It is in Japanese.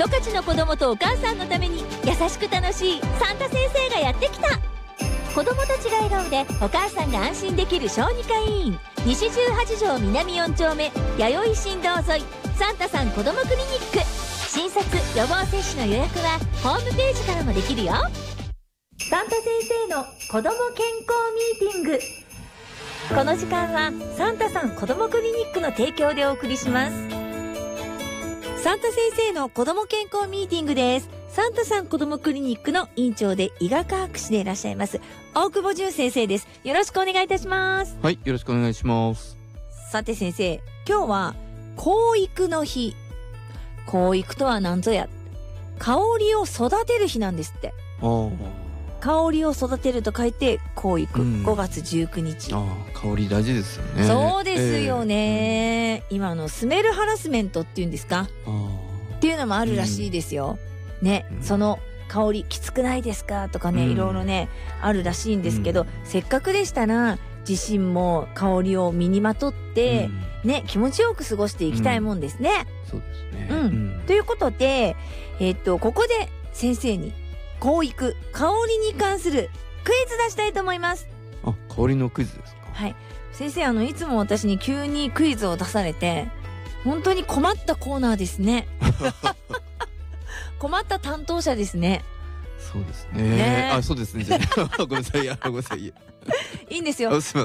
十勝の子供とお母さんのために優しく楽しいサンタ先生がやってきた。子供たちが笑顔でお母さんが安心できる小児科医院、西18条南4丁目弥生新道沿いサンタさん子どもクリニック。診察予防接種の予約はホームページからもできるよ。サンタ先生の子ども健康ミーティング。この時間はサンタさん子どもクリニックの提供でお送りします。サンタ先生の子ども健康ミーティングです。サンタさん子どもクリニックの院長で医学博士でいらっしゃいます大久保純先生です。よろしくお願いいたします。 はい、よろしくお願いします。 さて先生、今日は香育の日。香育とは何ぞや。香りを育てる日なんですって。香りを育てると書いて香育、5月19日。 香り大事ですよね。 そうですよね、今のスメルハラスメントっていうんですか、っていうのもあるらしいですよ、ね、その香りきつくないですかとかね、いろいろねあるらしいんですけど、せっかくでしたら自身も香りを身にまとって、ね、気持ちよく過ごしていきたいもんですね。 そうですね。 ということで、ここで先生に香育、香りに関するクイズ出したいと思います。 香りのクイズですか。 はい。先生、いつも私に急にクイズを出されて、本当に困ったコーナーですね。困った担当者ですね。 そうですね。そうですね。じゃあごめんなさい。ごめんなさい。いいんですよ。